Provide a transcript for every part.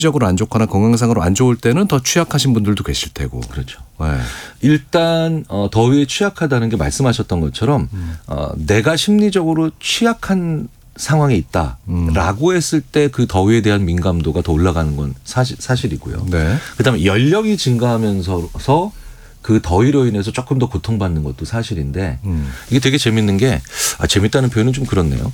심리적으로 안 좋거나 건강상으로 안 좋을 때는 더 취약하신 분들도 계실 테고. 그렇죠. 네. 일단 더위에 취약하다는 게 말씀하셨던 것처럼 내가 심리적으로 취약한 상황에 있다라고 했을 때 그 더위에 대한 민감도가 더 올라가는 건 사실이고요. 네. 그다음에 연령이 증가하면서 그 더위로 인해서 조금 더 고통받는 것도 사실인데 이게 되게 재밌는 게 재밌다는 표현은 좀 그렇네요.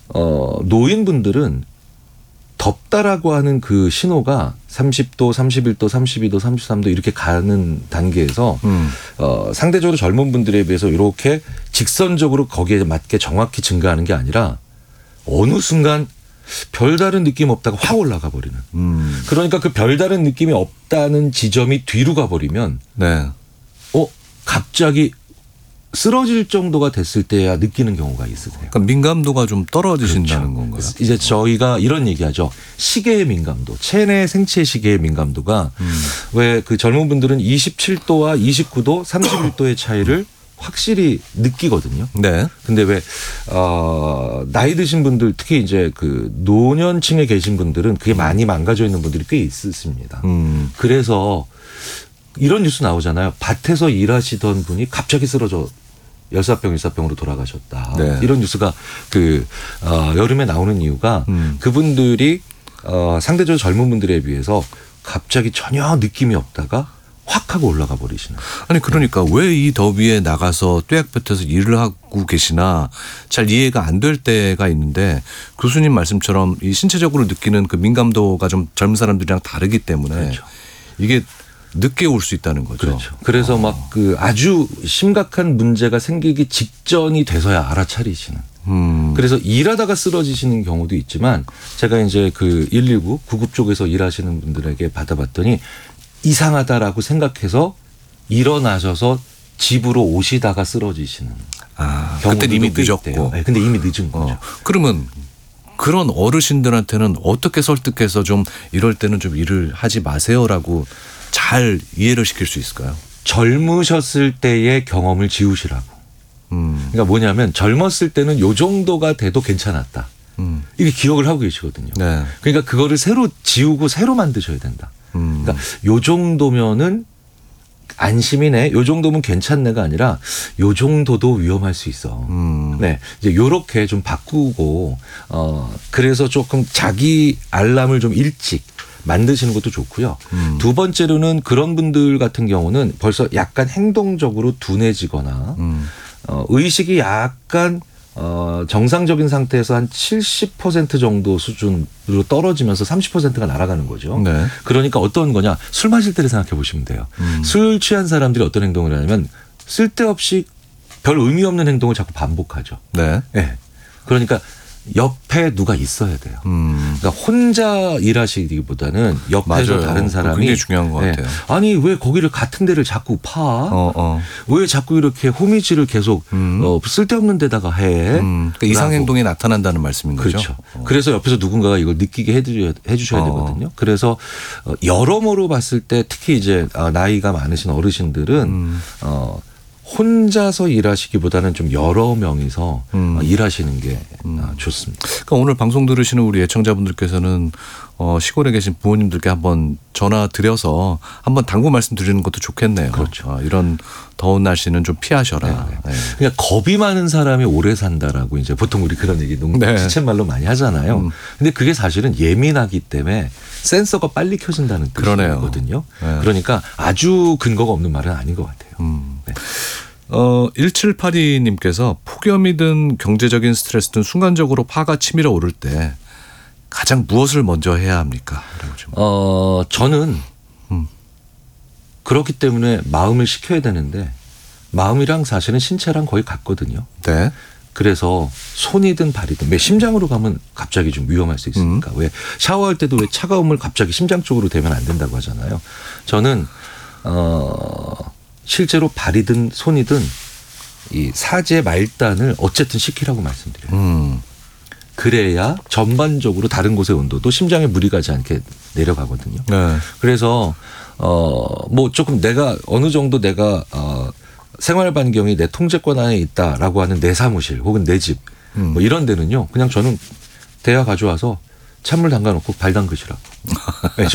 노인분들은 덥다라고 하는 그 신호가 30도, 31도, 32도, 33도 이렇게 가는 단계에서 상대적으로 젊은 분들에 비해서 이렇게 직선적으로 거기에 맞게 정확히 증가하는 게 아니라 어느 순간 별다른 느낌 없다가 확 올라가 버리는. 그러니까 그 별다른 느낌이 없다는 지점이 뒤로 가버리면 네. 갑자기 쓰러질 정도가 됐을 때야 느끼는 경우가 있으세요. 그러니까 민감도가 좀 떨어지신다는 그렇죠. 건가요? 이제 저희가 이런 얘기하죠. 시계의 민감도, 체내 생체 시계의 민감도가 왜 그 젊은 분들은 27도와 29도, 31도의 차이를 확실히 느끼거든요. 네. 근데 왜 나이 드신 분들 특히 이제 그 노년층에 계신 분들은 그게 많이 망가져 있는 분들이 꽤 있습니다. 그래서 이런 뉴스 나오잖아요. 밭에서 일하시던 분이 갑자기 쓰러져 열사병, 일사병으로 돌아가셨다. 네. 이런 뉴스가 여름에 나오는 이유가 그분들이 상대적으로 젊은 분들에 비해서 갑자기 전혀 느낌이 없다가 확 하고 올라가 버리시는. 아니 그러니까 왜 이 더위에 나가서 뙤약볕에서 일을 하고 계시나 잘 이해가 안 될 때가 있는데 교수님 말씀처럼 이 신체적으로 느끼는 그 민감도가 좀 젊은 사람들이랑 다르기 때문에 그렇죠. 이게 늦게 올 수 있다는 거죠. 그렇죠. 그래서 막 그 아주 심각한 문제가 생기기 직전이 돼서야 알아차리시는. 그래서 일하다가 쓰러지시는 경우도 있지만 제가 이제 그 119 구급 쪽에서 일하시는 분들에게 받아봤더니 이상하다라고 생각해서 일어나셔서 집으로 오시다가 쓰러지시는 경우도 그때 이미 꽤 늦었고. 있대요. 네, 근데 이미 늦은 거죠. 그러면 그런 어르신들한테는 어떻게 설득해서 좀 이럴 때는 좀 일을 하지 마세요라고 잘 이해를 시킬 수 있을까요? 젊으셨을 때의 경험을 지우시라고. 그러니까 뭐냐면 젊었을 때는 요 정도가 돼도 괜찮았다. 이게 기억을 하고 계시거든요. 네. 그러니까 그거를 새로 지우고 새로 만드셔야 된다. 그러니까 요 정도면은 안심이네. 요 정도면 괜찮네가 아니라 요 정도도 위험할 수 있어. 네. 이제 요렇게 좀 바꾸고 그래서 조금 자기 알람을 좀 일찍 만드시는 것도 좋고요. 두 번째로는 그런 분들 같은 경우는 벌써 약간 행동적으로 둔해지거나 의식이 약간 정상적인 상태에서 한 70% 정도 수준으로 떨어지면서 30%가 날아가는 거죠. 네. 그러니까 어떤 거냐. 술 마실 때를 생각해 보시면 돼요. 술 취한 사람들이 어떤 행동을 하냐면 쓸데없이 별 의미 없는 행동을 자꾸 반복하죠. 네. 네. 그러니까 옆에 누가 있어야 돼요. 그러니까 혼자 일하시기보다는 옆에서 맞아요. 다른 사람이 굉장히 중요한 것 네. 같아요. 아니 왜 거기를 같은 데를 자꾸 파? 왜 자꾸 이렇게 호미질을 계속 쓸데없는 데다가 해? 그러니까 이상 행동이 나타난다는 말씀인 거죠. 그렇죠. 그래서 옆에서 누군가가 이걸 느끼게 해주셔야 되거든요. 그래서 여러모로 봤을 때 특히 이제 나이가 많으신 어르신들은 혼자서 일하시기보다는 좀 여러 명이서 일하시는 게 좋습니다. 그러니까 오늘 방송 들으시는 우리 애청자분들께서는 시골에 계신 부모님들께 한번 전화 드려서 한번 당부 말씀 드리는 것도 좋겠네요. 그렇죠. 이런 더운 날씨는 좀 피하셔라. 네. 그러니까 겁이 많은 사람이 오래 산다라고 이제 보통 우리 그런 얘기 네. 시쳇말로 많이 하잖아요. 근데 그게 사실은 예민하기 때문에 센서가 빨리 켜진다는 뜻이거든요. 네. 그러니까 아주 근거가 없는 말은 아닌 것 같아요. 네. 1782님께서 폭염이든 경제적인 스트레스든 순간적으로 파가 치밀어 오를 때 가장 무엇을 먼저 해야 합니까? 저는 그렇기 때문에 마음을 식혀야 되는데 마음이랑 사실은 신체랑 거의 같거든요. 네. 그래서 손이든 발이든 왜 심장으로 가면 갑자기 좀 위험할 수 있으니까 왜 샤워할 때도 왜 차가움을 갑자기 심장 쪽으로 대면 안 된다고 하잖아요. 저는 실제로 발이든 손이든 이 사제 말단을 어쨌든 식히라고 말씀드려요. 그래야 전반적으로 다른 곳의 온도도 심장에 무리 가지 않게 내려가거든요. 네. 그래서 뭐 조금 내가 어느 정도 내가 생활 반경이 내 통제권 안에 있다라고 하는 내 사무실 혹은 내 집 뭐 이런 데는요. 그냥 저는 대야 가져와서 찬물 담가놓고 발 담그시라고. 네,